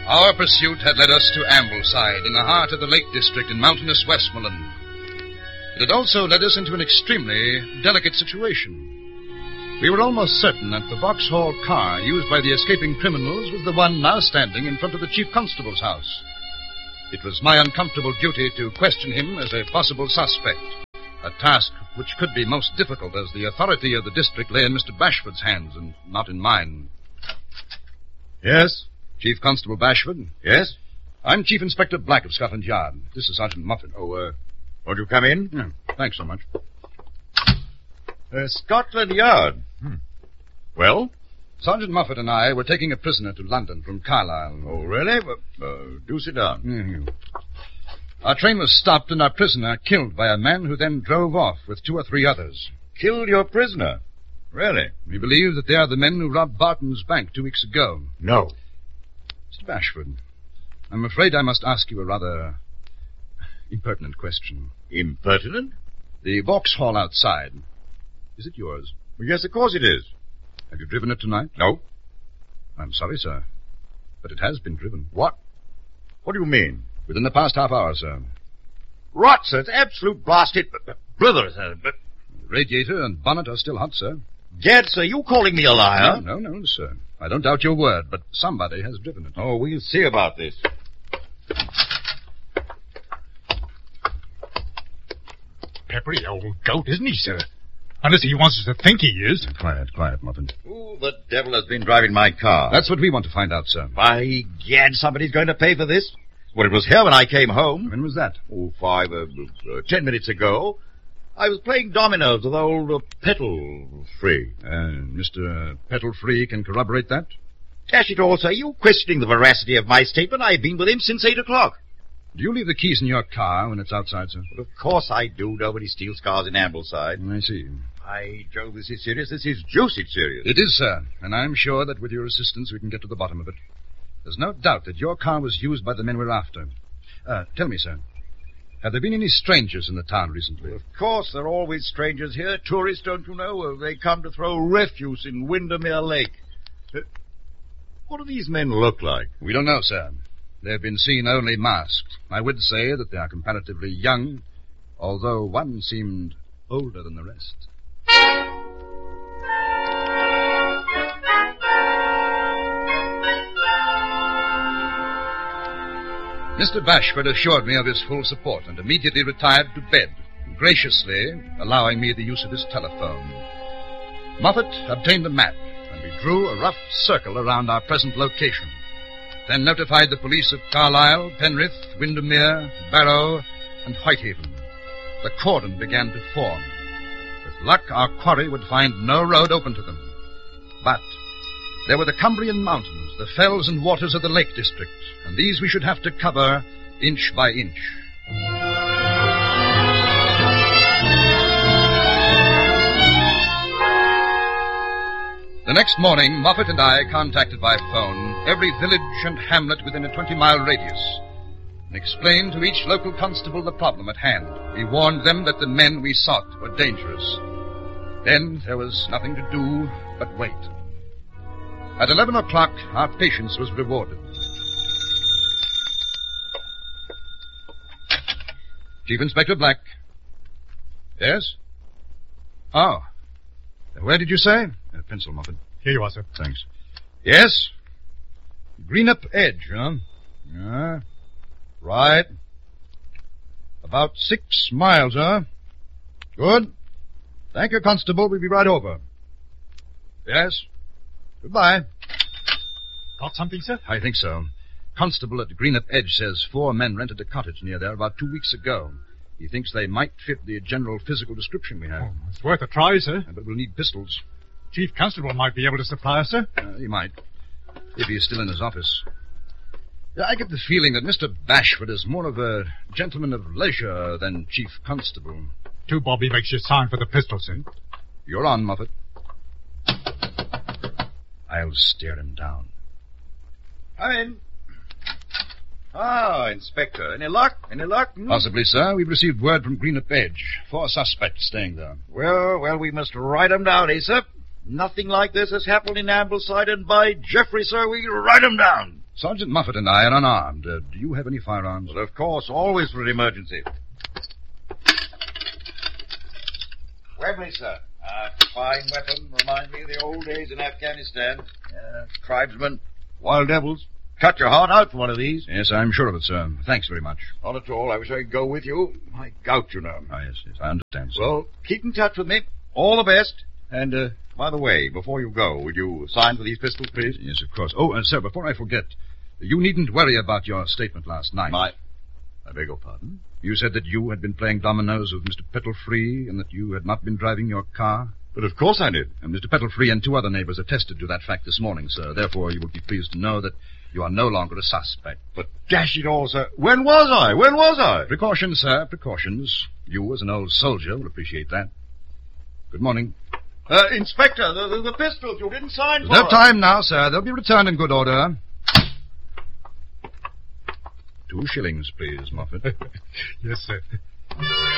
Our pursuit had led us to Ambleside, in the heart of the Lake District in mountainous Westmoreland. It had also led us into an extremely delicate situation. We were almost certain that the Vauxhall car used by the escaping criminals was the one now standing in front of the chief constable's house. It was my uncomfortable duty to question him as a possible suspect, a task which could be most difficult as the authority of the district lay in Mr. Bashford's hands and not in mine. Yes? Chief Constable Bashford? Yes? I'm Chief Inspector Black of Scotland Yard. This is Sergeant Moffat. Won't you come in? Yeah, thanks so much. Scotland Yard. Well? Sergeant Moffat and I were taking a prisoner to London from Carlisle. Oh, really? Do sit down. Mm-hmm. Our train was stopped and our prisoner killed by a man who then drove off with 2 or 3 others. Killed your prisoner? Really? We believe that they are the men who robbed Barton's bank 2 weeks ago. No. Mr. Bashford, I'm afraid I must ask you a rather impertinent question. Impertinent? The Vauxhall outside, is it yours? Well, yes, of course it is. Have you driven it tonight? No. I'm sorry, sir, but it has been driven. What? What do you mean? Within the past half hour, sir. Rot, sir. It's absolute blasted blither, sir. The radiator and bonnet are still hot, sir. Gad, sir, you calling me a liar? No, sir. I don't doubt your word, but somebody has driven it. Oh, we'll see about this. Peppery old goat, isn't he, sir? Unless he wants us to think he is. Quiet, Muffin. Who the devil has been driving my car? That's what we want to find out, sir. By gad, somebody's going to pay for this. Well, it was here when I came home. When was that? 10 minutes ago. I was playing dominoes with old Petal-Free. Mr. Petal-Free can corroborate that? Dash it all, sir. You questioning the veracity of my statement? I've been with him since 8 o'clock. Do you leave the keys in your car when it's outside, sir? Well, of course I do. Nobody steals cars in Ambleside. I see. By Jove, this is serious. This is juicy serious. It is, sir. And I'm sure that with your assistance we can get to the bottom of it. There's no doubt that your car was used by the men we're after. Tell me, sir, have there been any strangers in the town recently? Of course, there are always strangers here. Tourists, don't you know? They come to throw refuse in Windermere Lake. What do these men look like? We don't know, sir. They've been seen only masked. I would say that they are comparatively young, although one seemed older than the rest. Mr. Bashford assured me of his full support and immediately retired to bed, graciously allowing me the use of his telephone. Moffat obtained a map, and we drew a rough circle around our present location, then notified the police of Carlisle, Penrith, Windermere, Barrow, and Whitehaven. The cordon began to form. With luck, our quarry would find no road open to them. But there were the Cumbrian Mountains, the fells and waters of the Lake District, and these we should have to cover inch by inch. The next morning, Moffat and I contacted by phone every village and hamlet within a 20-mile radius and explained to each local constable the problem at hand. We warned them that the men we sought were dangerous. Then there was nothing to do but wait. At 11 o'clock, our patience was rewarded. Chief Inspector Black. Yes? Oh. Where did you say? Pencil, Moffat. Here you are, sir. Thanks. Yes? Greenup Edge, huh? Yeah. Right. About 6 miles, huh? Good. Thank you, Constable. We'll be right over. Yes? Goodbye. Got something, sir? I think so. Constable at Greenup Edge says 4 men rented a cottage near there about 2 weeks ago. He thinks they might fit the general physical description we have. Oh, it's worth a try, sir. But we'll need pistols. Chief Constable might be able to supply us, sir. He might, if he is still in his office. I get the feeling that Mr. Bashford is more of a gentleman of leisure than Chief Constable. 2 Bobby makes you sign for the pistol, sir. You're on, Moffat. I'll stare him down. Come in. Ah, Inspector. Any luck? Any luck? Possibly, sir. We've received word from Greenup Edge. 4 suspects staying there. Well, we must write 'em down, sir? Nothing like this has happened in Ambleside, and by Geoffrey, sir, we'll write 'em down. Sergeant Moffat and I are unarmed. Do you have any firearms? Well, of course, always for an emergency. Webley, sir. Fine weapon. Reminds me of the old days in Afghanistan. Tribesmen, wild devils. Cut your heart out for one of these. Yes, I'm sure of it, sir. Thanks very much. Not at all. I wish I could go with you. My gout, you know. Ah, yes, I understand, sir. Well, keep in touch with me. All the best. And, by the way, before you go, would you sign for these pistols, please? Yes, of course. Oh, sir, before I forget, you needn't worry about your statement last night. I beg your pardon? You said that you had been playing dominoes with Mr. Pettlefree and that you had not been driving your car. But of course I did. And Mr. Pettlefree and 2 other neighbors attested to that fact this morning, sir. Therefore, you will be pleased to know that you are no longer a suspect. But dash it all, sir. When was I? When was I? Precautions, sir, precautions. You, as an old soldier, will appreciate that. Good morning. Inspector, the pistols you didn't sign for. There's no time now, sir. They'll be returned in good order. 2 shillings, please, Moffat. Yes, sir.